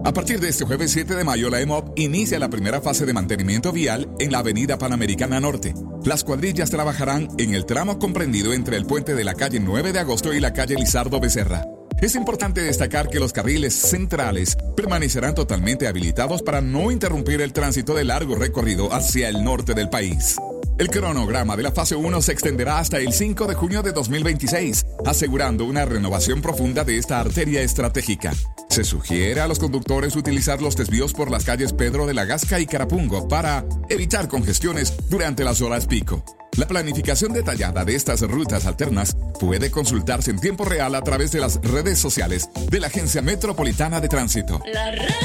A partir de este jueves 7 de mayo, la EMOP inicia la primera fase de mantenimiento vial en la Avenida Panamericana Norte. Las cuadrillas trabajarán en el tramo comprendido entre el puente de la calle 9 de agosto y la calle Lizardo Becerra. Es importante destacar que los carriles centrales permanecerán totalmente habilitados para no interrumpir el tránsito de largo recorrido hacia el norte del país. El cronograma de la fase 1 se extenderá hasta el 5 de junio de 2026, asegurando una renovación profunda de esta arteria estratégica. Se sugiere a los conductores utilizar los desvíos por las calles Pedro de la Gasca y Carapungo para evitar congestiones durante las horas pico. La planificación detallada de estas rutas alternas puede consultarse en tiempo real a través de las redes sociales de la Agencia Metropolitana de Tránsito. La red.